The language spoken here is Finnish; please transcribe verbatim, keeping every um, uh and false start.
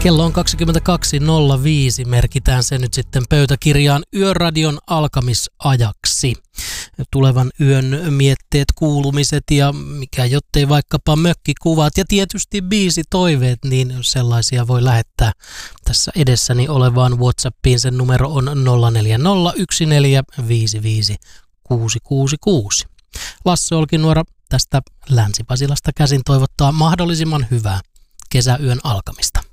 Kello on kaksikymmentäkaksi nolla viisi, merkitään se nyt sitten pöytäkirjaan Yöradion alkamisajaksi. Tulevan yön mietteet, kuulumiset ja mikä jottei vaikkapa mökkikuvat ja tietysti biisitoiveet, niin sellaisia voi lähettää tässä edessäni olevaan WhatsAppiin. Sen numero on nolla neljä nolla yksi neljä viisi viisi kuusi kuusi kuusi. Lasse Olkinuora tästä Länsi-Pasilasta käsin toivottaa mahdollisimman hyvää kesäyön alkamista.